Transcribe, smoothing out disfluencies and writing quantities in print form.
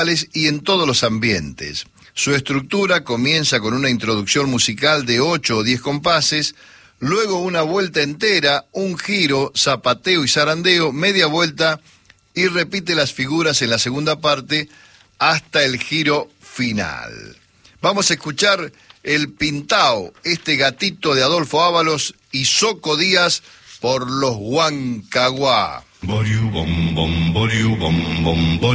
y en todos los ambientes. Su estructura comienza con una introducción musical de 8 o 10 compases, luego una vuelta entera, un giro, zapateo y zarandeo, media vuelta y repite las figuras en la segunda parte hasta el giro final. Vamos a escuchar El Pintao, este gatito de Adolfo Ábalos y Soco Díaz por los Huancaguá.